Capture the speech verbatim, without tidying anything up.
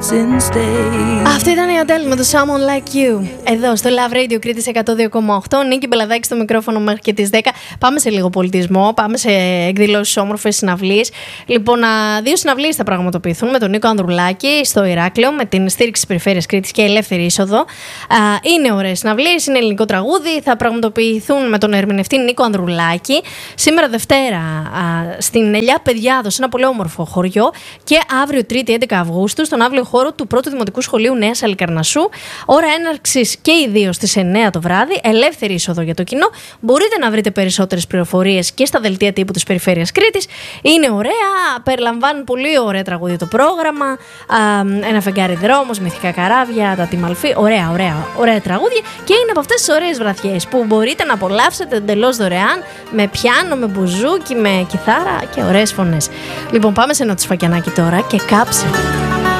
Αυτή ήταν η Adele με το Someone Like You. Εδώ στο Love Radio Κρήτης εκατό δύο κόμμα οκτώ. Νίκη Μπελαδάκη στο μικρόφωνο μέχρι και τις δέκα. Πάμε σε λίγο πολιτισμό, πάμε σε εκδηλώσεις όμορφες, συναυλίες. Λοιπόν, δύο συναυλίες θα πραγματοποιηθούν με τον Νίκο Ανδρουλάκη στο Ηράκλειο με την στήριξη της Περιφέρειας Κρήτης και ελεύθερη είσοδο. Είναι ωραίες συναυλίες, είναι ελληνικό τραγούδι. Θα πραγματοποιηθούν με τον ερμηνευτή Νίκο Ανδρουλάκη σήμερα Δευτέρα στην Ελιά Παιδιάδο, σε ένα πολύ όμορφο χωριό. Και αύριο Τρίτη έντεκα Αυγούστου στον αύριο χώρο του Πρώτου Δημοτικού Σχολείου Νέας Αλικαρνασσού. Ώρα έναρξης και οι δύο στις εννέα το βράδυ. Ελεύθερη είσοδο για το κοινό. Μπορείτε να βρείτε περισσότερες πληροφορίες και στα δελτία τύπου της Περιφέρειας Κρήτης. Είναι ωραία, περιλαμβάνουν πολύ ωραία τραγούδια το πρόγραμμα. Α, ένα φεγγάρι δρόμος, μυθικά καράβια, τα Τιμαλφή. Ωραία, ωραία, ωραία τραγούδια. Και είναι από αυτές τις ωραίες βραδιές που μπορείτε να απολαύσετε εντελώς δωρεάν με πιάνο, με μπουζούκι, με κιθάρα και ωραίες φωνές. Λοιπόν, πάμε σε ένα τσφακιανάκι τώρα και κάψε.